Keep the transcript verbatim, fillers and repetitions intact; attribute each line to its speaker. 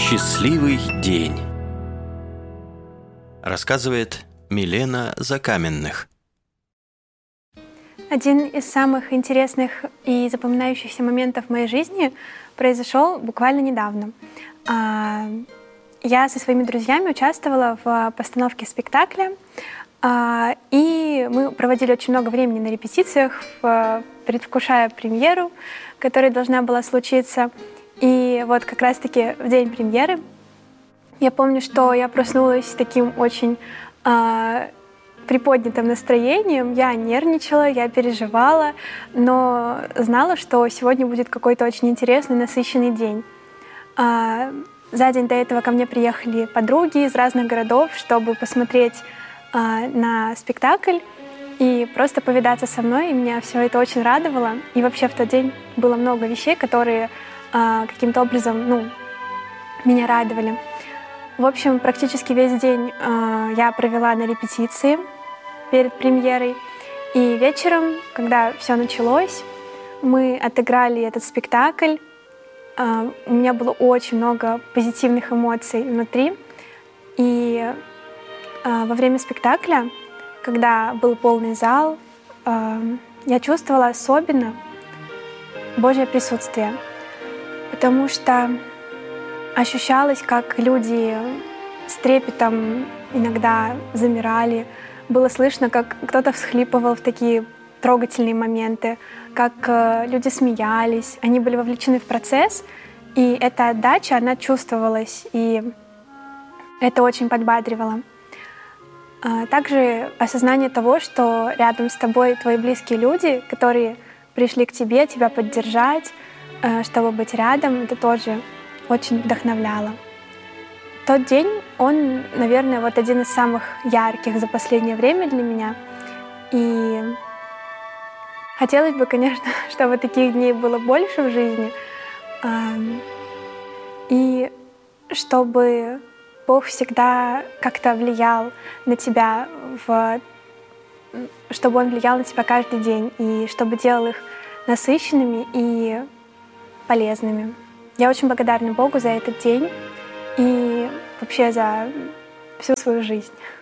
Speaker 1: Счастливый день. Рассказывает Милена Закаменных.
Speaker 2: Один из самых интересных и запоминающихся моментов в моей жизни произошел буквально недавно. Я со своими друзьями участвовала в постановке спектакля, и мы проводили очень много времени на репетициях, предвкушая премьеру, которая должна была случиться. И вот как раз-таки в день премьеры я помню, что я проснулась с таким очень э, приподнятым настроением. Я нервничала, я переживала, но знала, что сегодня будет какой-то очень интересный, насыщенный день. Э, за день до этого ко мне приехали подруги из разных городов, чтобы посмотреть э, на спектакль и просто повидаться со мной. И меня все это очень радовало. И вообще в тот день было много вещей, которые каким-то образом, ну, меня радовали. В общем, практически весь день э, я провела на репетиции перед премьерой. И вечером, когда все началось, мы отыграли этот спектакль. Э, у меня было очень много позитивных эмоций внутри. И э, во время спектакля, когда был полный зал, э, я чувствовала особенно Божье присутствие. Потому что ощущалось, как люди с трепетом иногда замирали. Было слышно, как кто-то всхлипывал в такие трогательные моменты, как люди смеялись, они были вовлечены в процесс, и эта отдача, она чувствовалась, и это очень подбадривало. Также осознание того, что рядом с тобой твои близкие люди, которые пришли к тебе, тебя поддержать, чтобы быть рядом, это тоже очень вдохновляло. Тот день, он, наверное, вот один из самых ярких за последнее время для меня. И хотелось бы, конечно, чтобы таких дней было больше в жизни. И чтобы Бог всегда как-то влиял на тебя, в... чтобы Он влиял на тебя каждый день, и чтобы делал их насыщенными и полезными. Я очень благодарна Богу за этот день и вообще за всю свою жизнь.